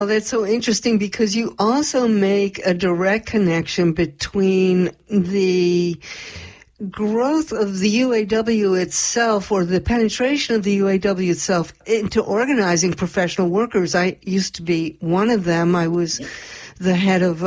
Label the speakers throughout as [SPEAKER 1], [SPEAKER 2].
[SPEAKER 1] Well, that's so interesting because you also make a direct connection between the growth of the UAW itself, or the penetration of the UAW itself, into organizing professional workers. I used to be one of them. I was the head of,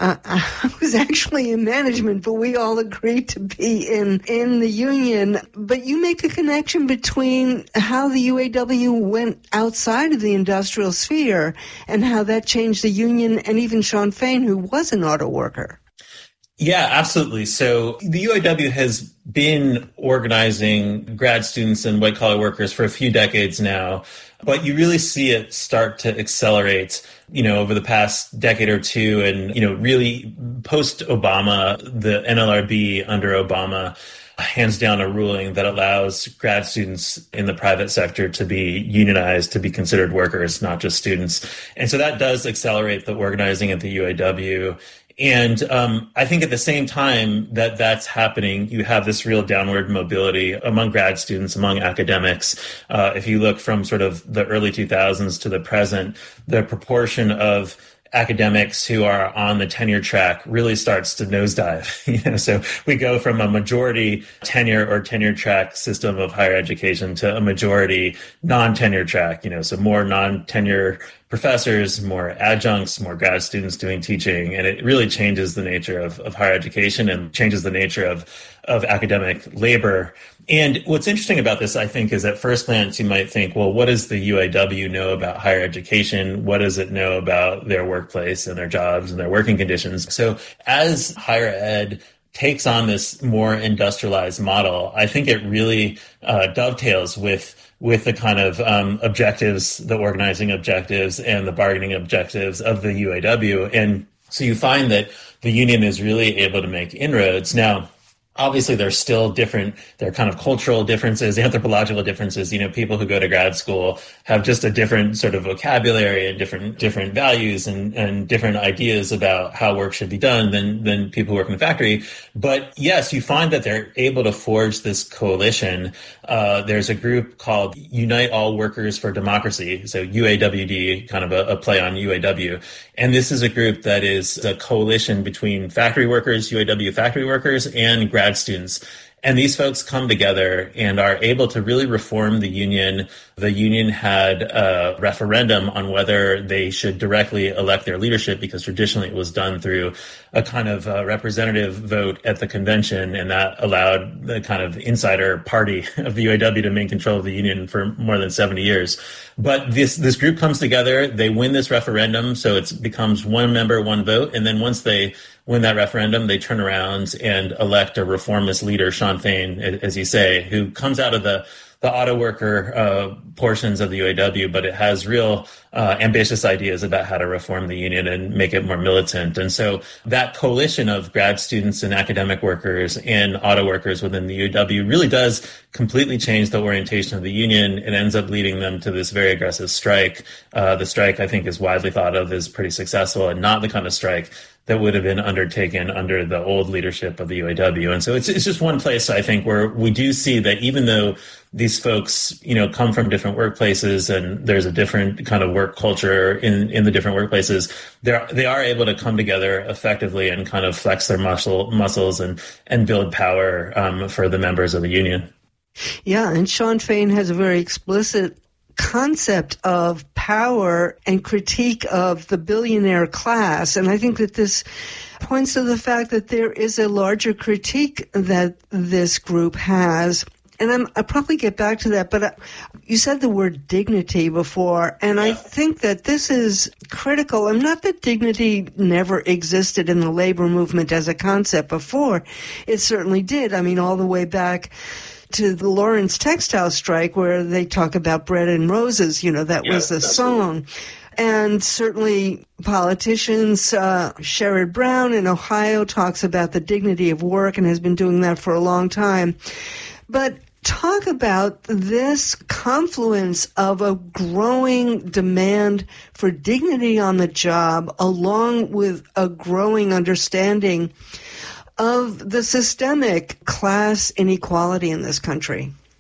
[SPEAKER 1] I was actually in management, but we all agreed to be in the union. But you make a connection between how the UAW went outside of the industrial sphere and how that changed the union, and even Shawn Fain, who was an auto worker.
[SPEAKER 2] Yeah, absolutely. So the UAW has been organizing grad students and white-collar workers for a few decades now, but you really see it start to accelerate, over the past decade or two. And, really post-Obama, the NLRB under Obama hands down a ruling that allows grad students in the private sector to be unionized, to be considered workers, not just students. And so that does accelerate the organizing at the UAW. And I think at the same time that that's happening, you have this real downward mobility among grad students, among academics. If you look from sort of the early 2000s to the present, the proportion of academics who are on the tenure track really starts to nosedive. So we go from a majority tenure or tenure track system of higher education to a majority non-tenure track, so more non-tenure professors, more adjuncts, more grad students doing teaching. And it really changes the nature of higher education and changes the nature of academic labor. And what's interesting about this, I think, is at first glance, you might think, well, what does the UAW know about higher education? What does it know about their workplace and their jobs and their working conditions? So as higher ed takes on this more industrialized model, I think it really dovetails with the kind of objectives, the organizing objectives and the bargaining objectives of the UAW. And so you find that the union is really able to make inroads. Now, obviously, there's still there are kind of cultural differences, anthropological differences. People who go to grad school have just a different sort of vocabulary and different values and different ideas about how work should be done than people who work in the factory. But yes, you find that they're able to forge this coalition. There's a group called Unite All Workers for Democracy, so UAWD, kind of a play on UAW. And this is a group that is a coalition between factory workers, UAW factory workers, and grad students. And these folks come together and are able to really reform the union. The union had a referendum on whether they should directly elect their leadership, because traditionally it was done through a kind of representative vote at the convention, and that allowed the kind of insider party of the UAW to maintain control of the union for more than 70 years. But this group comes together, they win this referendum, so it becomes one member, one vote, and then once they win that referendum, they turn around and elect a reformist leader, Shawn Fain, as you say, who comes out of the auto worker portions of the UAW, but it has real ambitious ideas about how to reform the union and make it more militant. And so that coalition of grad students and academic workers and auto workers within the UAW really does completely change the orientation of the union. It ends up leading them to this very aggressive strike. The strike, I think, is widely thought of as pretty successful and not the kind of strike that would have been undertaken under the old leadership of the UAW. And so it's just one place, I think, where we do see that even though these folks, come from different workplaces and there's a different kind of work culture in the different workplaces, they are able to come together effectively and kind of flex their muscles and build power for the members of the union.
[SPEAKER 1] Yeah, and Shawn Fain has a very explicit concept of power and critique of the billionaire class. And I think that this points to the fact that there is a larger critique that this group has. And I'll probably get back to that, but you said the word dignity before, and I think that this is critical. And not that dignity never existed in the labor movement as a concept before. It certainly did. I mean, all the way back to the Lawrence textile strike, where they talk about bread and roses, that was the song. And certainly politicians, Sherrod Brown in Ohio talks about the dignity of work and has been doing that for a long time. But talk about this confluence of a growing demand for dignity on the job, along with a growing understanding of the systemic class inequality in this country.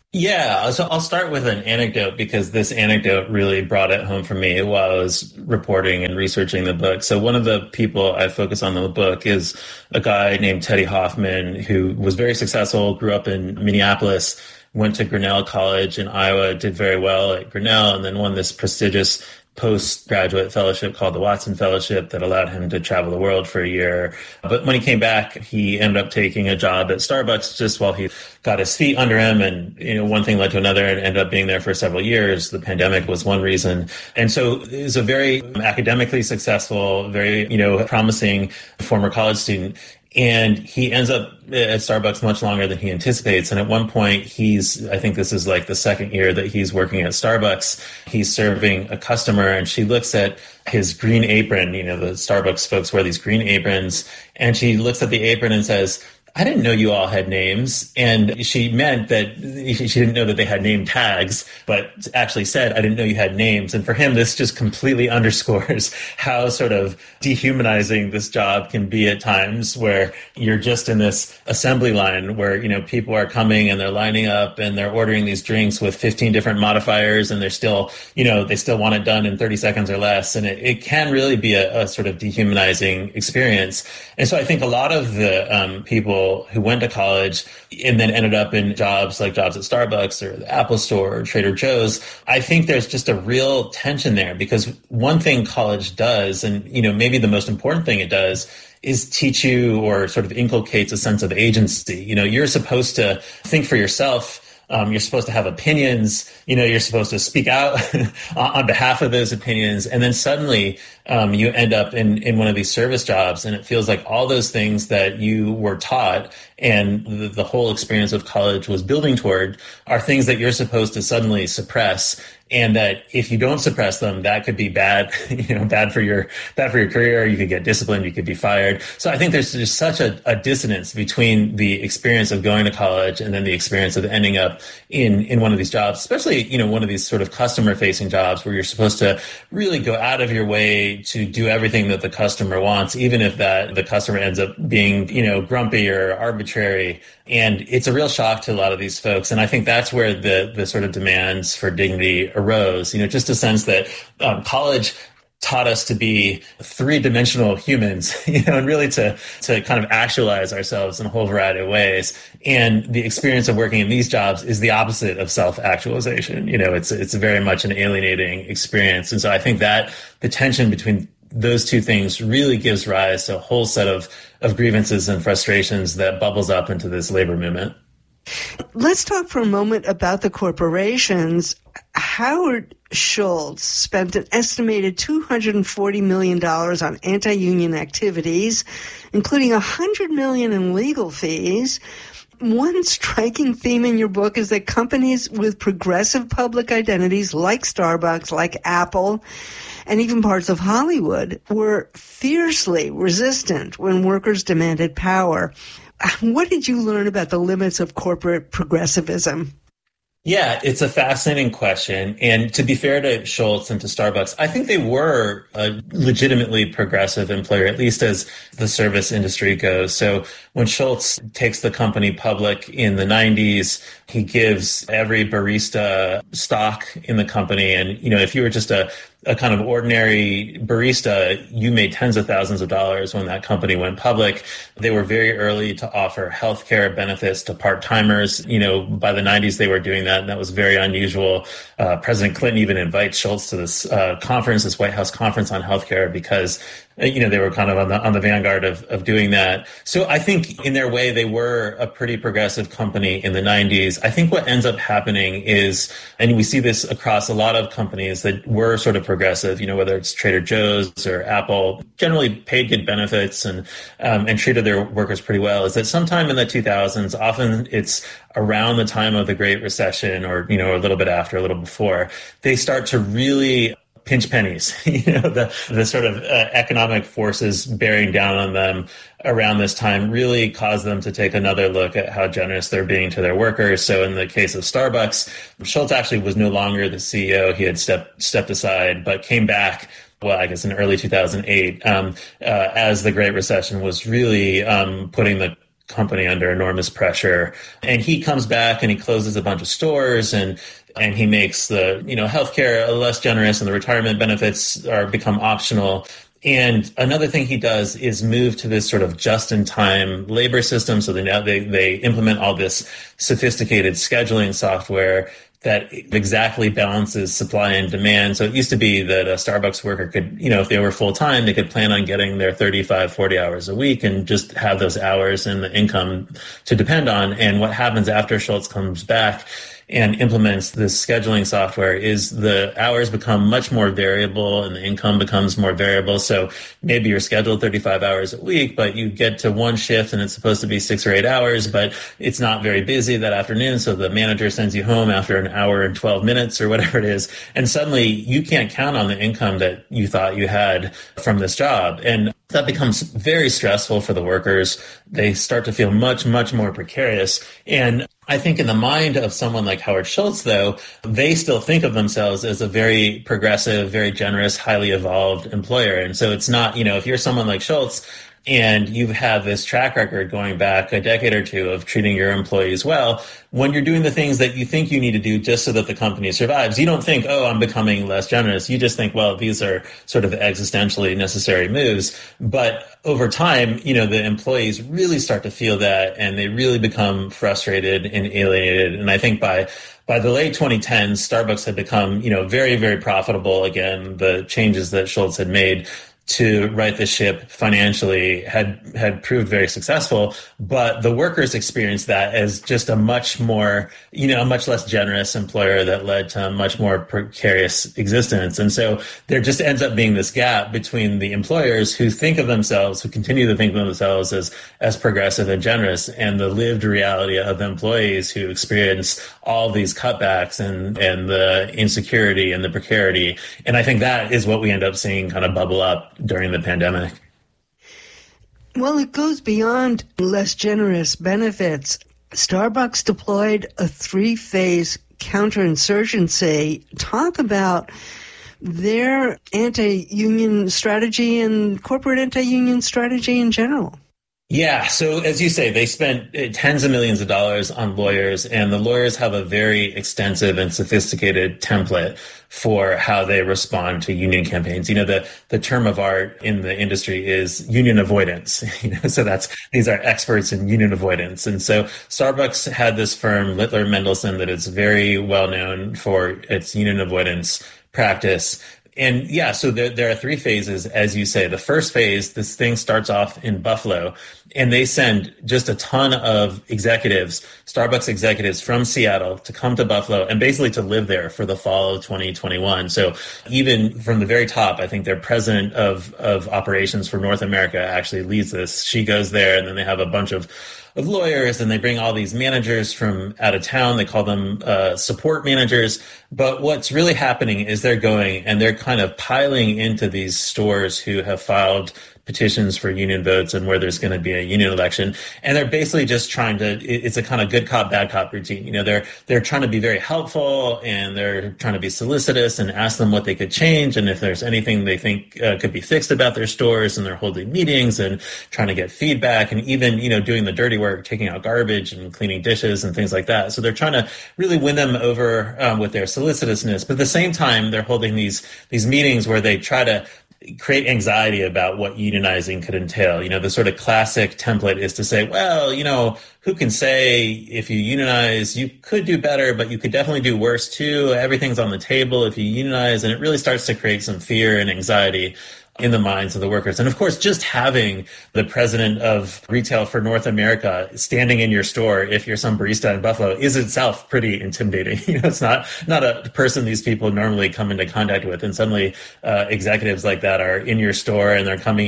[SPEAKER 2] Yeah, so I'll start with an anecdote because this anecdote really brought it home for me while I was reporting and researching the book. So one of the people I focus on in the book is a guy named Teddy Hoffman, who was very successful, grew up in Minneapolis, went to Grinnell College in Iowa, did very well at Grinnell, and then won this prestigious postgraduate fellowship called the Watson Fellowship that allowed him to travel the world for a year. But when he came back, he ended up taking a job at Starbucks just while he got his feet under him. And, one thing led to another and ended up being there for several years. The pandemic was one reason. And so he was a very academically successful, very, promising former college student. And he ends up at Starbucks much longer than he anticipates. And at one point, I think this is like the second year that he's working at Starbucks. He's serving a customer and she looks at his green apron. The Starbucks folks wear these green aprons. And she looks at the apron and says, "I didn't know you all had names." And she meant that she didn't know that they had name tags, but actually said, "I didn't know you had names." And for him, this just completely underscores how sort of dehumanizing this job can be at times, where you're just in this assembly line where, people are coming and they're lining up and they're ordering these drinks with 15 different modifiers and they're still, they still want it done in 30 seconds or less. And it can really be a sort of dehumanizing experience. And so I think a lot of the people who went to college and then ended up in jobs at Starbucks or the Apple Store or Trader Joe's, I think there's just a real tension there, because one thing college does, and maybe the most important thing it does, is teach you or sort of inculcates a sense of agency. You're supposed to think for yourself. You're supposed to have opinions, you're supposed to speak out on behalf of those opinions. And then suddenly you end up in one of these service jobs, and it feels like all those things that you were taught and the whole experience of college was building toward are things that you're supposed to suddenly suppress. And that if you don't suppress them, that could be bad, bad for your career. You could get disciplined. You could be fired. So I think there's just such a dissonance between the experience of going to college and then the experience of ending up in one of these jobs, especially, one of these sort of customer facing jobs where you're supposed to really go out of your way to do everything that the customer wants, even if the customer ends up being, grumpy or arbitrary. And it's a real shock to a lot of these folks. And I think that's where the sort of demands for dignity arose, just a sense that college taught us to be three-dimensional humans, and really to kind of actualize ourselves in a whole variety of ways. And the experience of working in these jobs is the opposite of self-actualization. It's very much an alienating experience. And so I think that the tension between those two things really gives rise to a whole set of grievances and frustrations that bubbles up into this labor movement.
[SPEAKER 1] Let's talk for a moment about the corporations. Howard Schultz spent an estimated $240 million on anti-union activities, including $100 million in legal fees. One striking theme in your book is that companies with progressive public identities like Starbucks, like Apple, and even parts of Hollywood were fiercely resistant when workers demanded power. What did you learn about the limits of corporate progressivism?
[SPEAKER 2] Yeah, it's a fascinating question. And to be fair to Schultz and to Starbucks, I think they were a legitimately progressive employer, at least as the service industry goes. So when Schultz takes the company public in the 90s, he gives every barista stock in the company. And, if you were just a kind of ordinary barista, you made tens of thousands of dollars when that company went public. They were very early to offer healthcare benefits to part-timers. By the 90s, they were doing that, and that was very unusual. President Clinton even invites Schultz to this conference, this White House conference on healthcare, because they were kind of on the vanguard of doing that. So I think in their way, they were a pretty progressive company in the 90s. I think what ends up happening is, and we see this across a lot of companies that were sort of progressive, whether it's Trader Joe's or Apple, generally paid good benefits and treated their workers pretty well, is that sometime in the 2000s, often it's around the time of the Great Recession or, a little bit after, a little before, they start to really pinch pennies, the sort of economic forces bearing down on them around this time really caused them to take another look at how generous they're being to their workers. So in the case of Starbucks, Schultz actually was no longer the CEO. He had stepped aside, but came back, I guess in early 2008, as the Great Recession was really putting the company under enormous pressure. And he comes back and he closes a bunch of stores and he makes the, healthcare less generous and the retirement benefits become optional. And another thing he does is move to this sort of just-in-time labor system. So they implement all this sophisticated scheduling software that exactly balances supply and demand. So it used to be that a Starbucks worker could, if they were full-time, they could plan on getting their 35, 40 hours a week and just have those hours and the income to depend on. And what happens after Schultz comes back and implements this scheduling software is the hours become much more variable and the income becomes more variable. So maybe you're scheduled 35 hours a week, but you get to one shift and it's supposed to be 6 or 8 hours, but it's not very busy that afternoon. So the manager sends you home after an hour and 12 minutes or whatever it is. And suddenly you can't count on the income that you thought you had from this job. And that becomes very stressful for the workers. They start to feel much, much more precarious. And I think in the mind of someone like Howard Schultz, though, they still think of themselves as a very progressive, very generous, highly evolved employer. And so it's not, if you're someone like Schultz, and you've had this track record going back a decade or two of treating your employees well, when you're doing the things that you think you need to do just so that the company survives, you don't think, oh, I'm becoming less generous. You just think, well, these are sort of existentially necessary moves. But over time, the employees really start to feel that and they really become frustrated and alienated. And I think by the late 2010s, Starbucks had become, very, very profitable. Again, the changes that Schultz had made to right the ship financially had proved very successful, but the workers experienced that as just a much more, a much less generous employer that led to a much more precarious existence. And so there just ends up being this gap between the employers who continue to think of themselves as progressive and generous, and the lived reality of the employees who experience all these cutbacks and the insecurity and the precarity. And I think that is what we end up seeing kind of bubble up during the pandemic.
[SPEAKER 1] Well, it goes beyond less generous benefits. Starbucks deployed a 3-phase counterinsurgency. Talk about their anti-union strategy and corporate anti-union strategy in general.
[SPEAKER 2] Yeah. So as you say, they spent tens of millions of dollars on lawyers, and the lawyers have a very extensive and sophisticated template for how they respond to union campaigns. The term of art in the industry is union avoidance. So these are experts in union avoidance. And so Starbucks had this firm, Littler Mendelson, that is very well known for its union avoidance practice. And yeah, so there are 3 phases, as you say. The first phase, this thing starts off in Buffalo, and they send just a ton of executives, Starbucks executives from Seattle, to come to Buffalo and basically to live there for the fall of 2021. So even from the very top, I think their president of operations for North America actually leads this. She goes there, and then they have a bunch of lawyers, and they bring all these managers from out of town. They call them support managers. But what's really happening is they're going and they're kind of piling into these stores who have filed petitions for union votes and where there's going to be a union election. And they're basically just trying to, it's a kind of good cop, bad cop routine. They're trying to be very helpful, and they're trying to be solicitous and ask them what they could change. And if there's anything they think could be fixed about their stores, and they're holding meetings and trying to get feedback, and even, doing the dirty work, taking out garbage and cleaning dishes and things like that. So they're trying to really win them over with their solicitousness. But at the same time, they're holding these meetings where they try to create anxiety about what unionizing could entail. The sort of classic template is to say, well, who can say if you unionize, you could do better, but you could definitely do worse too. Everything's on the table if you unionize. And it really starts to create some fear and anxiety in the minds of the workers. And of course, just having the president of retail for North America standing in your store, if you're some barista in Buffalo, is itself pretty intimidating. It's not a person these people normally come into contact with. And suddenly executives like that are in your store, and they're coming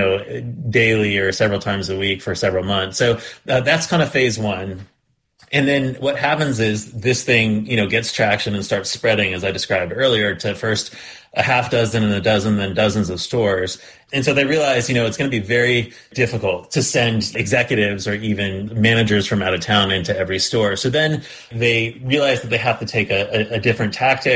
[SPEAKER 2] in, daily or several times a week for several months. So that's kind of phase one. And then what happens is this thing, gets traction and starts spreading, as I described earlier, to first a half dozen and a dozen, then dozens of stores. And so they realize, it's going to be very difficult to send executives or even managers from out of town into every store. So then they realize that they have to take a different tactic.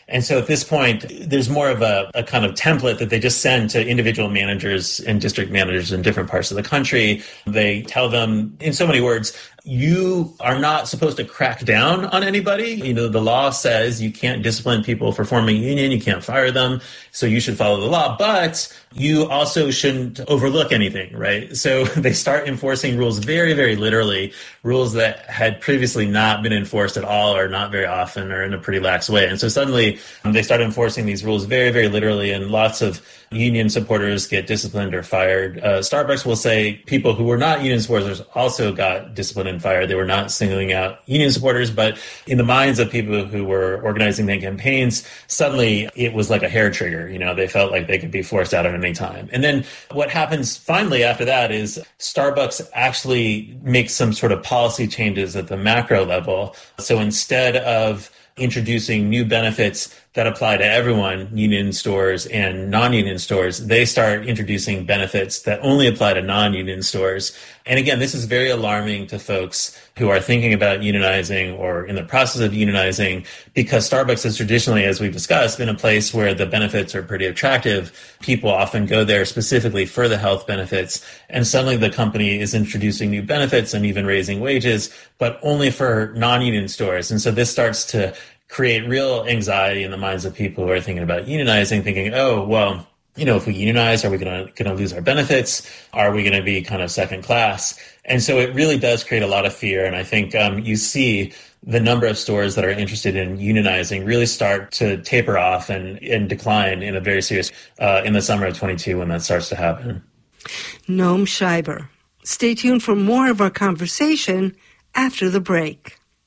[SPEAKER 2] And so at this point, there's more of a kind of template that they just send to individual managers and district managers in different parts of the country. They tell them, in so many words, you are not supposed to crack down on anybody. The law says you can't discipline people for forming a union. You can't fire them. So you should follow the law. But you also shouldn't overlook anything, right? So they start enforcing rules very, very literally, rules that had previously not been enforced at all or not very often or in a pretty lax way. And so suddenly they start enforcing these rules very, very literally, and lots of union supporters get disciplined or fired. Starbucks will say people who were not union supporters also got disciplined and fired. They were not singling out union supporters, but in the minds of people who were organizing their campaigns, suddenly it was like a hair trigger. They felt like they could be forced out at any time. And then what happens finally after that is Starbucks actually makes some sort of policy changes at the macro level. So instead of introducing new benefits that apply to everyone, union stores and non-union stores, they start introducing benefits that only apply to non-union stores. And again, this is very alarming to folks who are thinking about unionizing or in the process of unionizing, because Starbucks has traditionally, as we've discussed, been a place where the benefits are pretty attractive. People often go there specifically for the health benefits. And suddenly the company is introducing new benefits and even raising wages, but only for non-union stores. And so this starts to create real anxiety in the minds of people who are thinking about unionizing, thinking, oh, well, if we unionize, are we going to lose our benefits? Are we going to be kind of second class? And so it really does create a lot of fear. And I think you see the number of stores that are interested in unionizing really start to taper off and decline in a very serious in the summer of 22 when that starts to happen.
[SPEAKER 1] Noam Scheiber. Stay tuned for more of our conversation after the break.